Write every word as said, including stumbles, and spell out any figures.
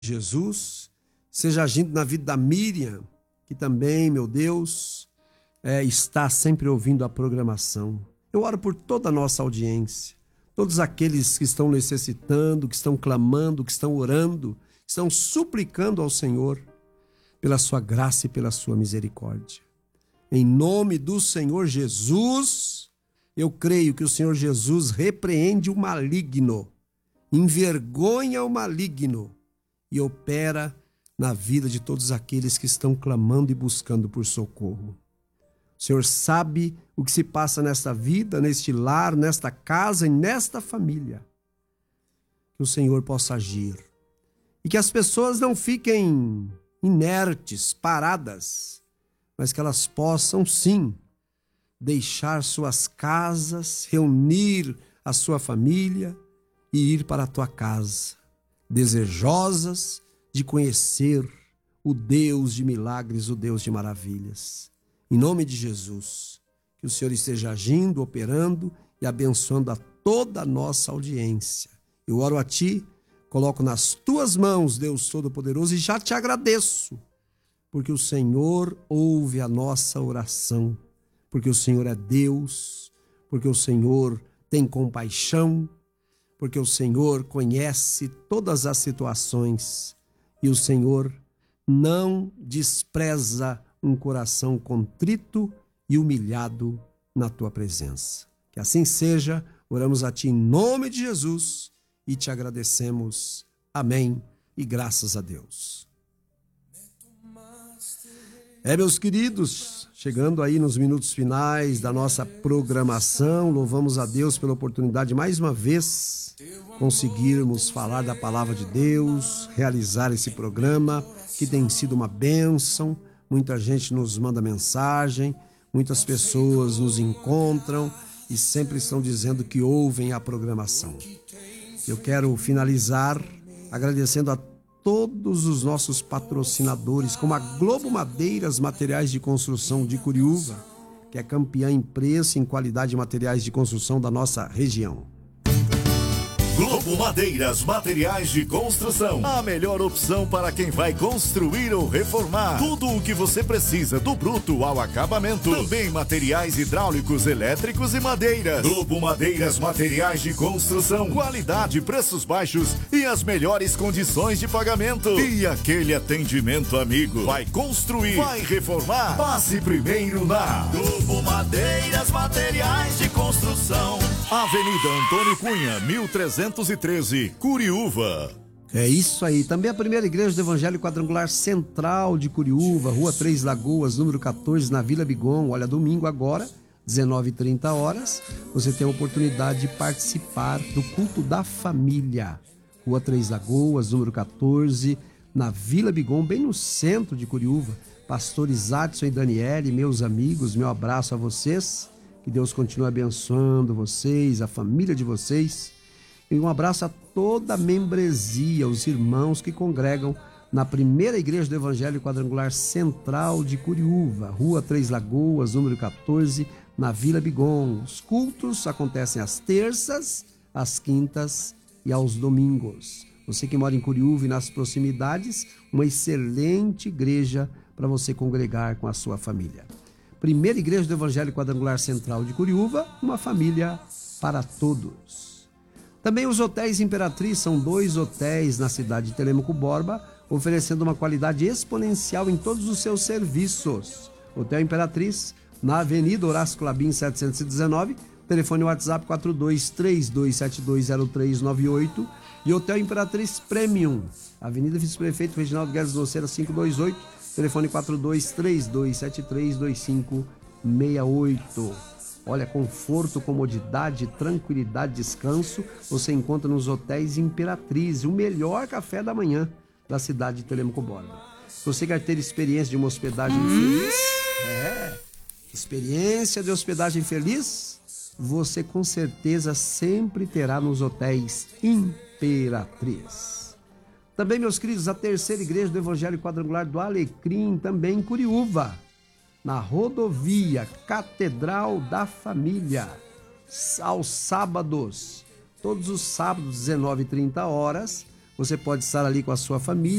Jesus, seja agindo na vida da Miriam, que também, meu Deus, é, está sempre ouvindo a programação. Eu oro por toda a nossa audiência, todos aqueles que estão necessitando, que estão clamando, que estão orando, que estão suplicando ao Senhor pela sua graça e pela sua misericórdia. Em nome do Senhor Jesus, eu creio que o Senhor Jesus repreende o maligno, envergonha o maligno e opera na vida de todos aqueles que estão clamando e buscando por socorro. O Senhor sabe o que se passa nesta vida, neste lar, nesta casa e nesta família. Que o Senhor possa agir e que as pessoas não fiquem inertes, paradas, mas que elas possam sim deixar suas casas, reunir a sua família e ir para a tua casa, desejosas de conhecer o Deus de milagres, o Deus de maravilhas. Em nome de Jesus, que o Senhor esteja agindo, operando e abençoando a toda a nossa audiência. Eu oro a Ti, coloco nas Tuas mãos, Deus Todo-Poderoso, e já Te agradeço, porque o Senhor ouve a nossa oração, porque o Senhor é Deus, porque o Senhor tem compaixão, porque o Senhor conhece todas as situações e o Senhor não despreza um coração contrito e humilhado na Tua presença. Que assim seja, oramos a Ti em nome de Jesus e Te agradecemos. Amém e graças a Deus. É, meus queridos, chegando aí nos minutos finais da nossa programação, louvamos a Deus pela oportunidade mais uma vez conseguirmos falar da palavra de Deus, realizar esse programa que tem sido uma bênção. Muita gente nos manda mensagem, muitas pessoas nos encontram e sempre estão dizendo que ouvem a programação. Eu quero finalizar agradecendo a todos os nossos patrocinadores, como a Globo Madeiras Materiais de Construção de Curiúva, que é campeã em preço e em qualidade de materiais de construção da nossa região. Globo Madeiras Materiais de Construção, a melhor opção para quem vai construir ou reformar. Tudo o que você precisa, do bruto ao acabamento. Também materiais hidráulicos, elétricos e madeiras. Globo Madeiras Materiais de Construção, qualidade, preços baixos e as melhores condições de pagamento. E aquele atendimento amigo. Vai construir, vai reformar? Passe primeiro na Globo Madeiras Materiais de Construção, Avenida Antônio Cunha, mil trezentos e treze, Curiúva. É isso aí. Também a primeira igreja do Evangelho Quadrangular Central de Curiúva, Rua Três Lagoas, número quatorze, na Vila Bigon. Olha, domingo agora, dezenove e trinta horas, você tem a oportunidade de participar do culto da família. Rua Três Lagoas, número quatorze, na Vila Bigon, bem no centro de Curiúva. Pastores Adson e Daniele, meus amigos, meu abraço a vocês. Que Deus continue abençoando vocês, a família de vocês. E um abraço a toda a membresia, os irmãos que congregam na primeira igreja do Evangelho Quadrangular Central de Curiúva, Rua Três Lagoas, número quatorze, na Vila Bigon. Os cultos acontecem às terças, às quintas e aos domingos. Você que mora em Curiúva e nas proximidades, uma excelente igreja para você congregar com a sua família. Primeira igreja do Evangelho Quadrangular Central de Curiúva, uma família para todos. Também os hotéis Imperatriz, são dois hotéis na cidade de Telêmaco Borba, oferecendo uma qualidade exponencial em todos os seus serviços. Hotel Imperatriz, na Avenida Horácio Clabin setecentos e dezenove, telefone WhatsApp quatro dois três dois sete dois zero três nove oito, e Hotel Imperatriz Premium, Avenida Vice-Prefeito Reginaldo Guedes Doceira cinco dois oito, telefone quatro dois três dois sete três dois cinco seis oito. Olha, conforto, comodidade, tranquilidade, descanso, você encontra nos hotéis Imperatriz, o melhor café da manhã da cidade de Telêmaco Borba. Se você quer ter experiência de uma hospedagem feliz, é, experiência de hospedagem feliz, você com certeza sempre terá nos hotéis Imperatriz. Também, meus queridos, a terceira igreja do Evangelho Quadrangular do Alecrim, também em Curiúva, na rodovia Catedral da Família, aos sábados, todos os sábados, dezenove e trinta horas, você pode estar ali com a sua família.